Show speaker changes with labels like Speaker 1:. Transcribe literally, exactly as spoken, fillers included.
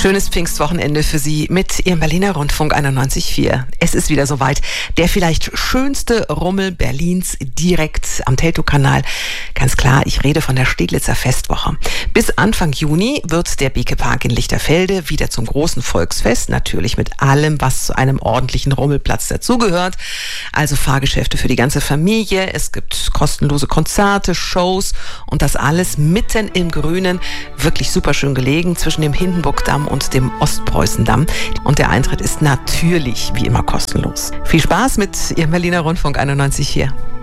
Speaker 1: Schönes Pfingstwochenende für Sie mit Ihrem Berliner Rundfunk einundneunzig Komma vier. Es ist wieder soweit. Der vielleicht schönste Rummel Berlins direkt am Teltowkanal. Ganz klar, ich rede von der Steglitzer Festwoche. Bis Anfang Juni wird der Beke-Park in Lichterfelde wieder zum großen Volksfest. Natürlich mit allem, was zu einem ordentlichen Rummelplatz dazugehört. Also Fahrgeschäfte für die ganze Familie. Es gibt kostenlose Konzerte, Shows und das alles mitten im Grünen. Wirklich super schön gelegen zwischen dem Hindenburgdamm und dem Ostpreußendamm. Und der Eintritt ist natürlich wie immer kostenlos. Viel Spaß mit Ihrem Berliner Rundfunk einundneunzig Komma vier.